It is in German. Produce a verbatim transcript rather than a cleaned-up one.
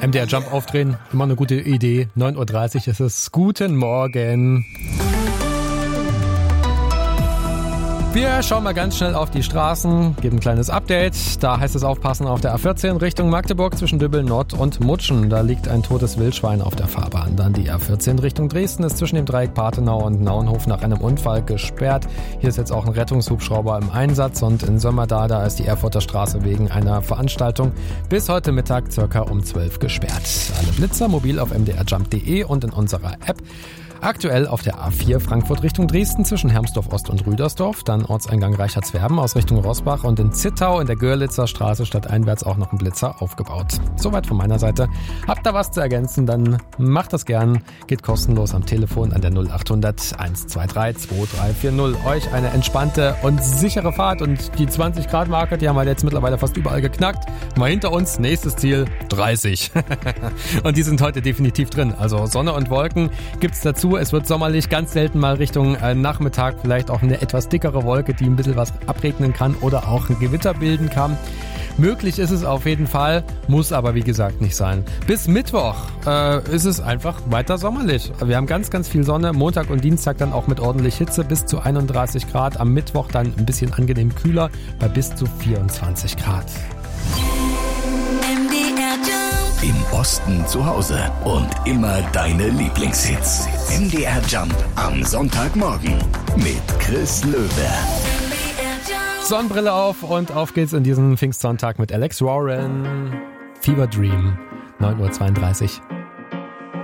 M D R Jump aufdrehen, immer eine gute Idee. neun Uhr dreißig ist es. Guten Morgen. Wir schauen mal ganz schnell auf die Straßen, geben ein kleines Update. Da heißt es aufpassen auf der A vierzehn Richtung Magdeburg zwischen Dübbel Nord und Mutschen. Da liegt ein totes Wildschwein auf der Fahrbahn. Dann die A vierzehn Richtung Dresden ist zwischen dem Dreieck Pathenau und Nauenhof nach einem Unfall gesperrt. Hier ist jetzt auch ein Rettungshubschrauber im Einsatz und in Sömmerda, da ist die Erfurter Straße wegen einer Veranstaltung bis heute Mittag circa um zwölf gesperrt. Alle Blitzer mobil auf m d r jump punkt d e und in unserer App. Aktuell auf der A vier Frankfurt Richtung Dresden zwischen Hermsdorf Ost und Rüdersdorf, dann Ortseingang Reichertswerden aus Richtung Roßbach und in Zittau in der Görlitzer Straße stadteinwärts auch noch ein Blitzer aufgebaut. Soweit von meiner Seite. Habt ihr was zu ergänzen, dann macht das gern. Geht kostenlos am Telefon an der null acht hundert eins zwei drei zwei drei vier null. Euch eine entspannte und sichere Fahrt und die zwanzig Grad Marke, die haben wir jetzt mittlerweile fast überall geknackt. Mal hinter uns, nächstes Ziel dreißig. Und die sind heute definitiv drin. Also Sonne und Wolken gibt's dazu. Es wird sommerlich, ganz selten mal Richtung äh, Nachmittag vielleicht auch eine etwas dickere Wolke, die ein bisschen was abregnen kann oder auch ein Gewitter bilden kann. Möglich ist es auf jeden Fall, muss aber wie gesagt nicht sein. Bis Mittwoch äh, ist es einfach weiter sommerlich. Wir haben ganz, ganz viel Sonne. Montag und Dienstag dann auch mit ordentlich Hitze bis zu einunddreißig Grad. Am Mittwoch dann ein bisschen angenehm kühler bei bis zu vierundzwanzig Grad. Im Osten zu Hause und immer deine Lieblingshits. M D R Jump am Sonntagmorgen mit Chris Löwe. Sonnenbrille auf und auf geht's in diesen Pfingstsonntag mit Alex Warren. Fever Dream, neun Uhr zweiunddreißig.